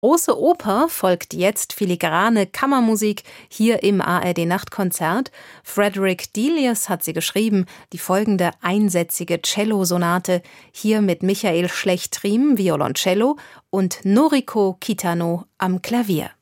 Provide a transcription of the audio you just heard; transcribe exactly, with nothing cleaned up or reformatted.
Große Oper folgt jetzt filigrane Kammermusik hier im A R D-Nachtkonzert. Frederick Delius hat sie geschrieben, die folgende einsätzige Cellosonate, hier mit Michael Schlecht-Riem, Violoncello und Noriko Kitano am Klavier.